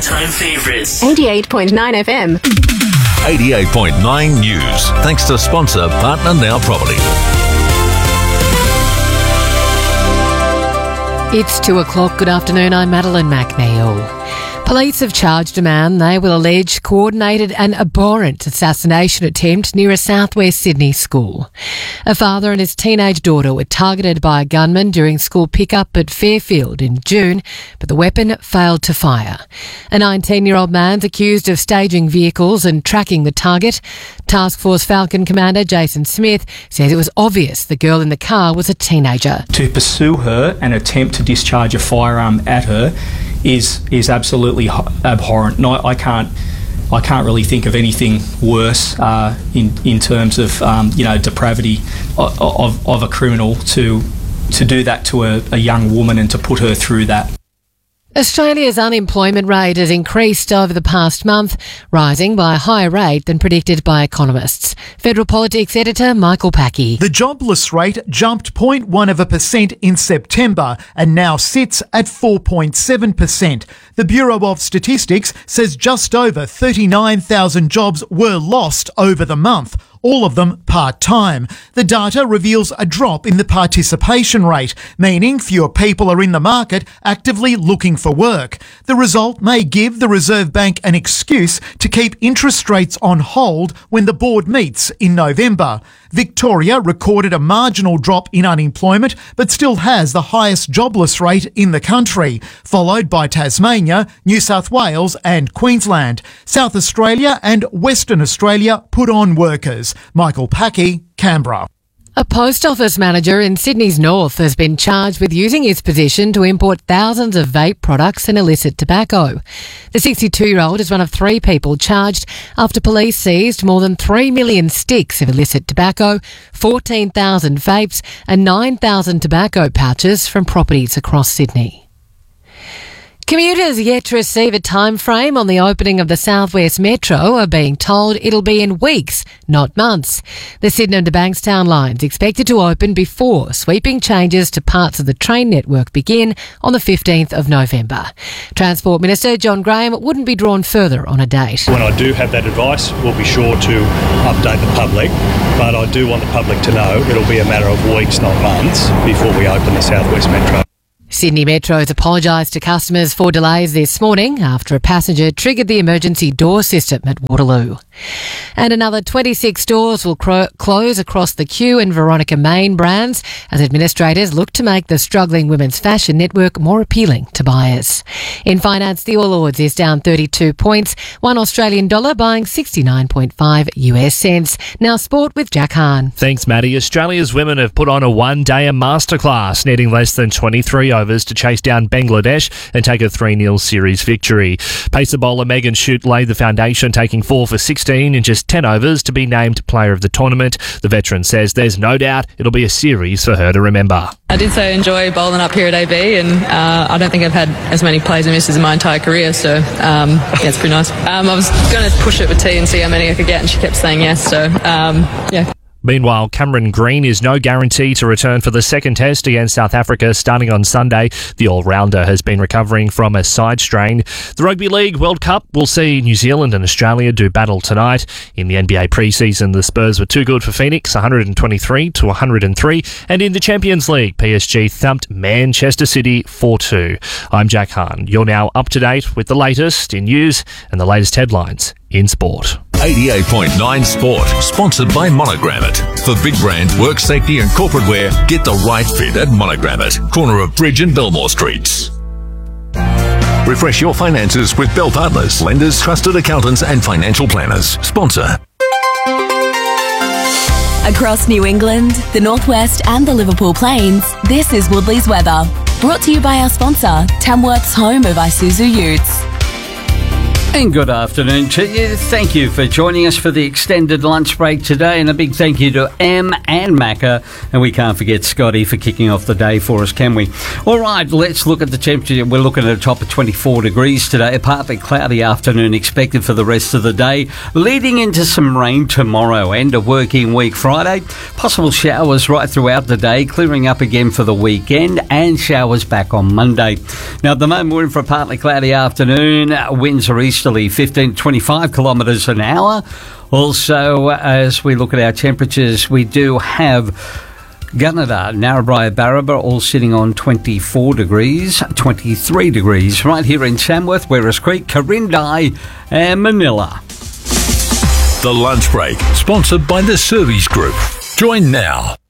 all-time favourites. 88.9 FM. 88.9 News. Thanks to sponsor Partner Now Property. It's 2 o'clock. Good afternoon. I'm Madeline McNeil. Police have charged a man they will allege coordinated an abhorrent assassination attempt near a southwest Sydney school. A father and his teenage daughter were targeted by a gunman during school pickup at Fairfield in June, but the weapon failed to fire. A 19-year-old man's accused of staging vehicles and tracking the target. Task Force Falcon Commander Jason Smith says it was obvious the girl in the car was a teenager. To pursue her and attempt to discharge a firearm at her is absolutely abhorrent. No, I can't really think of anything worse in terms of depravity of a criminal to do that to a young woman and to put her through that. Australia's unemployment rate has increased over the past month, rising by a higher rate than predicted by economists. Federal Politics editor Michael Packey. The jobless rate jumped 0.1% in September and now sits at 4.7%. The Bureau of Statistics says just over 39,000 jobs were lost over the month, all of them part-time. The data reveals a drop in the participation rate, meaning fewer people are in the market actively looking for work. The result may give the Reserve Bank an excuse to keep interest rates on hold when the board meets in November. Victoria recorded a marginal drop in unemployment but still has the highest jobless rate in the country, followed by Tasmania, New South Wales and Queensland. South Australia and Western Australia put on workers. Michael Packey, Canberra. A post office manager in Sydney's north has been charged with using his position to import thousands of vape products and illicit tobacco. The 62-year-old is one of 3 people charged after police seized more than 3 million sticks of illicit tobacco, 14,000 vapes and 9,000 tobacco pouches from properties across Sydney. Commuters yet to receive a time frame on the opening of the South West Metro are being told it'll be in weeks, not months. The Sydenham to Bankstown line's expected to open before sweeping changes to parts of the train network begin on the 15th of November. Transport Minister John Graham wouldn't be drawn further on a date. When I do have that advice, we'll be sure to update the public, but I do want the public to know it'll be a matter of weeks, not months, before we open the South West Metro. Sydney Metro has apologised to customers for delays this morning after a passenger triggered the emergency door system at Waterloo. And another 26 stores will close across the Q and Veronica Main brands as administrators look to make the struggling women's fashion network more appealing to buyers. In finance, the All Ords is down 32 points, $1 Australian dollar buying 69.5 US cents. Now sport with Jack Hahn. Thanks, Maddie. Australia's women have put on a one-day masterclass, needing less than 23 overs to chase down Bangladesh and take a 3-0 series victory. Pacer bowler Megan Schutt laid the foundation, taking 4 for 16 in just 10 overs to be named player of the tournament. The veteran says there's no doubt it'll be a series for her to remember. I did say enjoy bowling up here at AB, and I don't think I've had as many plays and misses in my entire career, so yeah, it's pretty nice. I was going to push it with T and see how many I could get, and she kept saying yes, so yeah. Meanwhile, Cameron Green is no guarantee to return for the second test against South Africa starting on Sunday. The all-rounder has been recovering from a side strain. The Rugby League World Cup will see New Zealand and Australia do battle tonight. In the NBA pre-season, the Spurs were too good for Phoenix, 123-103. And in the Champions League, PSG thumped Manchester City 4-2. I'm Jack Hahn. You're now up to date with the latest in news and the latest headlines in sport. 88.9 Sport, sponsored by Monogram It. For big brand, work safety and corporate wear, get the right fit at Monogram It, corner of Bridge and Belmore Streets. Refresh your finances with Bell Partners, lenders, trusted accountants and financial planners. Sponsor. Across New England, the Northwest and the Liverpool Plains, this is Woodley's weather. Brought to you by our sponsor, Tamworth's home of Isuzu Utes. And good afternoon to you. Thank you for joining us for the extended lunch break today, and a big thank you to Em and Macca, and we can't forget Scotty for kicking off the day for us, can we? All right, let's look at the temperature. We're looking at a top of 24 degrees today, a partly cloudy afternoon expected for the rest of the day, leading into some rain tomorrow and a working week Friday. Possible showers right throughout the day, clearing up again for the weekend, and showers back on Monday. Now, at the moment, we're in for a partly cloudy afternoon. Winds are easterly, 15 to 25 kilometres an hour. Also, as we look at our temperatures, we do have Gunnedah, Narrabri, Barraba all sitting on 24 degrees, 23 degrees right here in Tamworth, Werris Creek, Corindai and Manila. The Lunch Break, sponsored by the Service Group. Join now.